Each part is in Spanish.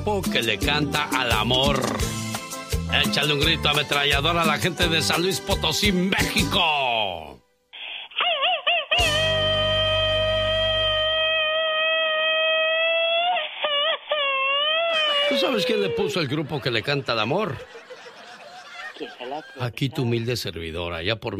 Que le canta al amor. Échale un grito ametrallador a la gente de San Luis Potosí, México. ¿Tú sabes quién le puso el grupo que le canta al amor? Aquí tu humilde servidora, allá por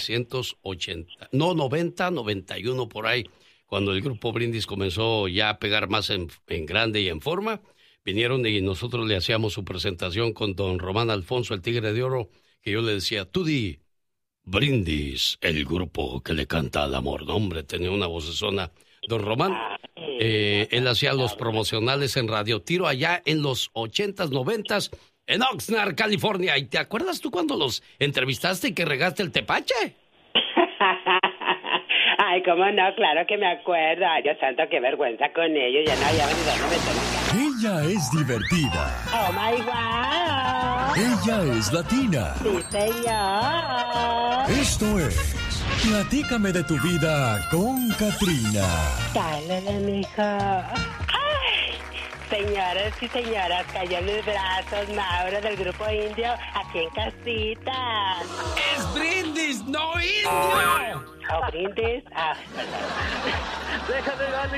91 por ahí, cuando el grupo Brindis comenzó ya a pegar más en grande y en forma. Vinieron y nosotros le hacíamos su presentación con don Román Alfonso, el Tigre de Oro, que yo le decía, tú di, Brindis, el grupo que le canta al amor. No, hombre, tenía una vocesona. Don Román, él hacía los promocionales en Radio Tiro allá en los 80s, 90s, en Oxnard, California. ¿Y te acuerdas tú cuando los entrevistaste y que regaste el tepache? Ay, cómo no, claro que me acuerdo. Ay, Dios santo, qué vergüenza con ellos. Ya no había venido a meter. Ella es divertida. Oh my God. Ella es latina. Sí, señor. Esto es Platícame de tu vida con Catrina. Dale, mijo. Señores y señoras, cayó en mis brazos Mauro del Grupo Indio, aquí en casita. ¡Es Brindis, no Indio! ¿Oh, Brindis? Ah, Déjame darle,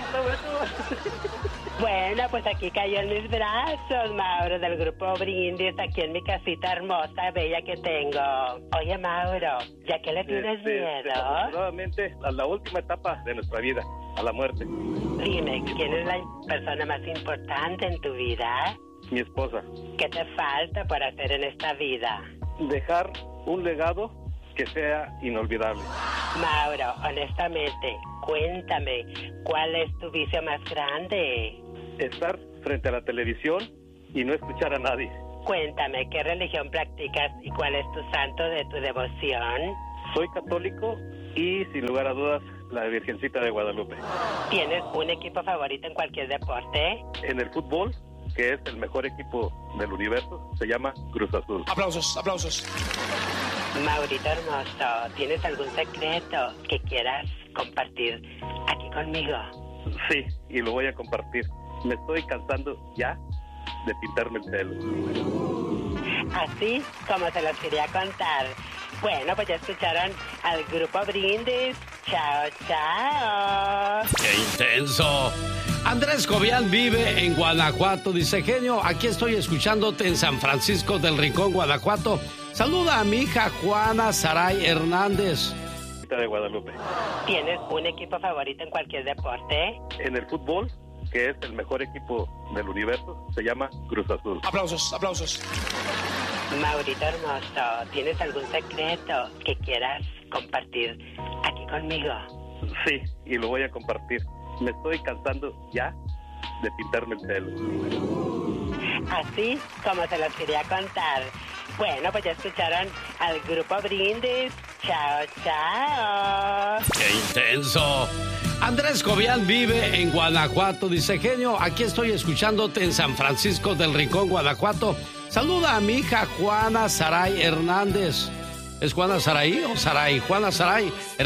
bueno, pues aquí cayó en mis brazos Mauro del Grupo Brindis, aquí en mi casita hermosa, bella que tengo. Oye, Mauro, ¿ya que le tienes miedo? Desafortunadamente, a la última etapa de nuestra vida, a la muerte. Dime, ¿quién es la persona más importante en tu vida? Mi esposa. ¿Qué te falta por hacer en esta vida? Dejar un legado que sea inolvidable. Mauro, honestamente, cuéntame, ¿cuál es tu vicio más grande? Estar frente a la televisión y no escuchar a nadie. Cuéntame, ¿qué religión practicas y cuál es tu santo de tu devoción? Soy católico y, sin lugar a dudas, la Virgencita de Guadalupe. ¿Tienes un equipo favorito en cualquier deporte? En el fútbol, que es el mejor equipo del universo, se llama Cruz Azul. Aplausos, aplausos. Maurito hermoso, ¿tienes algún secreto que quieras compartir aquí conmigo? Sí, y lo voy a compartir. Me estoy cansando ya de pintarme el pelo. Así como se los quería contar. Bueno, pues ya escucharon al Grupo Brindis. Chao, chao. ¡Qué intenso! Andrés Cobian vive en Guanajuato. Dice, genio, aquí estoy escuchándote en San Francisco del Rincón, Guanajuato. Saluda a mi hija Juana Saray Hernández. De Guadalupe. ¿Tienes un equipo favorito en cualquier deporte? En el fútbol, que es el mejor equipo del universo, se llama Cruz Azul. Aplausos, aplausos. Maurito hermoso, ¿tienes algún secreto que quieras compartir aquí conmigo? Sí, y lo voy a compartir. Me estoy cansando ya de pintarme el pelo. Así como se los quería contar. Bueno, pues ya escucharon al Grupo Brindis. Chao, chao. ¡Qué intenso! Andrés Cobian vive en Guanajuato. Dice, genio, aquí estoy escuchándote en San Francisco del Rincón, Guanajuato. Saluda a mi hija Juana Saray Hernández. ¿Es Juana Saray o Saray? Juana Saray